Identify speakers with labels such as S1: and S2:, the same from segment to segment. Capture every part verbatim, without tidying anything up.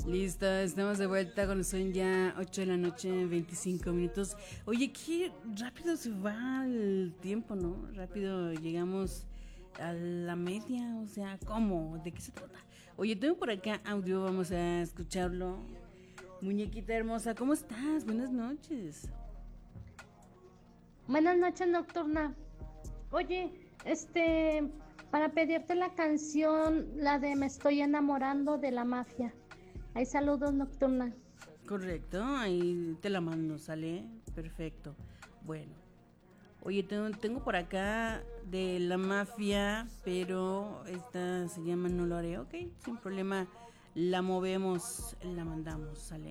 S1: Listo, estamos de vuelta cuando son ya ocho de la noche, veinticinco minutos. Oye, qué rápido se va el tiempo, ¿no? Rápido llegamos a la media, o sea, ¿cómo? ¿De qué se trata? Oye, tengo por acá audio, vamos a escucharlo. Muñequita hermosa, ¿cómo estás? Buenas noches.
S2: Buenas noches, Nocturna. Oye, este, para pedirte la canción, la de Me estoy enamorando de la mafia. Hay saludos, Nocturna.
S1: Correcto, ahí te la mando, ¿sale? Perfecto. Bueno, oye, tengo, tengo por acá de la mafia, pero esta se llama No lo haré, ok, sin problema. La movemos, la mandamos, ¿sale?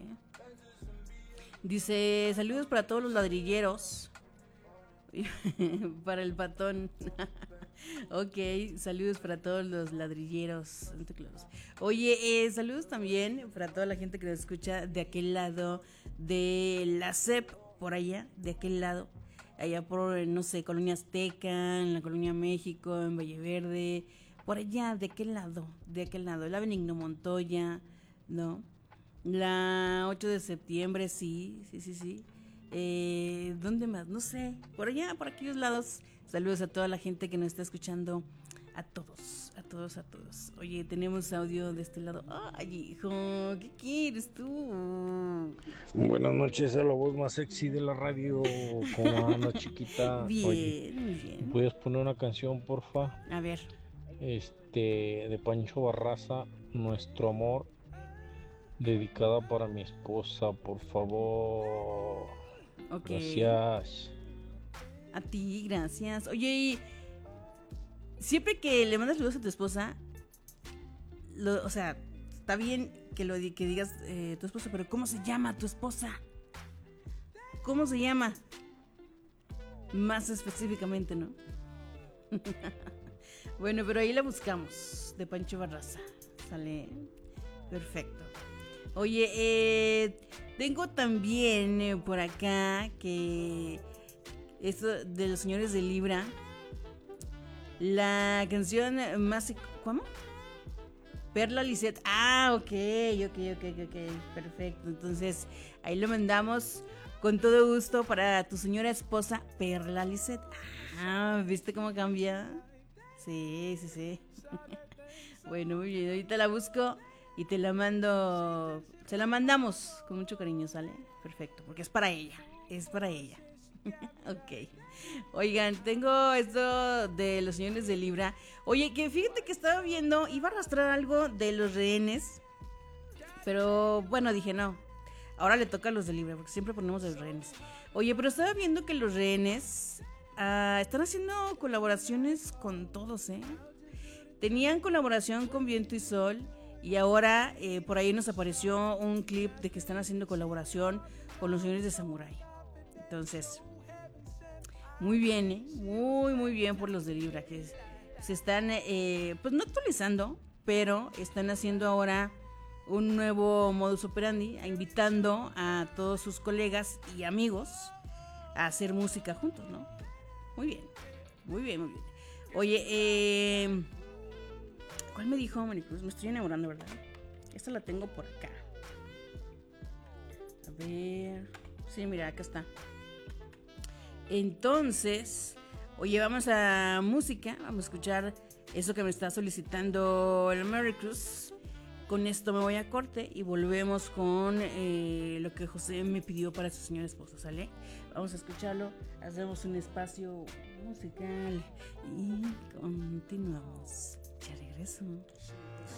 S1: Dice, saludos para todos los ladrilleros. Para el patón. Ok, saludos para todos los ladrilleros. Oye, eh, saludos también para toda la gente que nos escucha de aquel lado de la C E P, por allá, de aquel lado. Allá por, no sé, Colonia Azteca, en la Colonia México, en Valle Verde. Por allá, de aquel lado, de aquel lado. La Benigno Montoya, ¿no? La ocho de septiembre, sí, sí, sí, sí. Eh, ¿Dónde más? No sé. Por allá, por aquellos lados. Saludos a toda la gente que nos está escuchando. A todos, a todos, a todos. Oye, tenemos audio de este lado. Ay, hijo, ¿qué quieres tú?
S3: Buenas noches, a la voz más sexy de la radio. ¿Cómo anda, chiquita? Oye,
S1: Bien, muy bien.
S3: ¿puedes poner una canción, porfa?
S1: A ver.
S3: Este, de Pancho Barraza, Nuestro Amor, dedicada para mi esposa, por favor.
S1: Ok.
S3: Gracias.
S1: A ti, gracias. Oye, y siempre que le mandas saludos a tu esposa, lo, o sea, está bien que lo que digas eh, tu esposa, pero ¿cómo se llama tu esposa? ¿Cómo se llama? Más específicamente, ¿no? Bueno, pero ahí la buscamos, de Pancho Barraza. Sale perfecto. Oye, eh, tengo también eh, por acá que esto de los señores de Libra, la canción más... ¿Cómo? Perla Lisette. Ah, ok, ok, ok, ok, perfecto. Entonces, ahí lo mandamos con todo gusto para tu señora esposa, Perla Lisette. Ah, ¿viste cómo cambia? Sí, sí, sí. Bueno, muy bien, ahorita la busco y te la mando. Se la mandamos con mucho cariño, ¿sale? Perfecto, porque es para ella, es para ella. Ok. Oigan, tengo esto de los señores de Libra. Oye, que fíjate que estaba viendo, iba a arrastrar algo de los rehenes, pero bueno, dije no. Ahora le toca a los de Libra, porque siempre ponemos a los rehenes. Oye, pero estaba viendo que los rehenes uh, están haciendo colaboraciones con todos, ¿eh? Tenían colaboración con Viento y Sol y ahora eh, por ahí nos apareció un clip de que están haciendo colaboración con los señores de Samurai. Entonces, muy bien, ¿eh? Muy, muy bien por los de Libra, que se están, eh, pues no actualizando, pero están haciendo ahora un nuevo modus operandi, invitando a todos sus colegas y amigos a hacer música juntos, ¿no? Muy bien, muy bien, muy bien. Oye, eh, ¿cuál me dijo, Maricruz? Me estoy enamorando, ¿verdad? Esta la tengo por acá. A ver. Sí, mira, acá está. Entonces, oye, vamos a música. Vamos a escuchar eso que me está solicitando el Maricruz. Con esto me voy a corte y volvemos con eh, lo que José me pidió para su señora esposa, ¿sale? Vamos a escucharlo, hacemos un espacio musical y continuamos. Ya regreso.